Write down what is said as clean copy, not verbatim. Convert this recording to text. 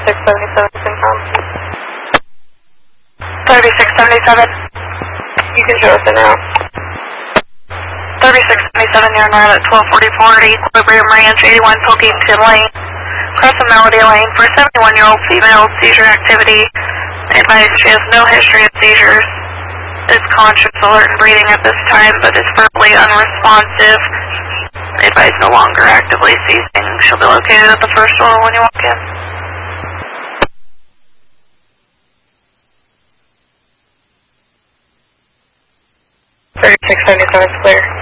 3677 Syncom. 3677. You can show us it now. 3677, you're on at 1244 at Equilibrium Ranch, 81 Pilkington Lane. Crescent Melody Lane for a 71-year-old female, seizure activity. Advised she has no history of seizures. Is conscious, alert, and breathing at this time, but is verbally unresponsive. Advised no longer actively seizing. She'll be located at the first door when you walk in. 3677 is clear.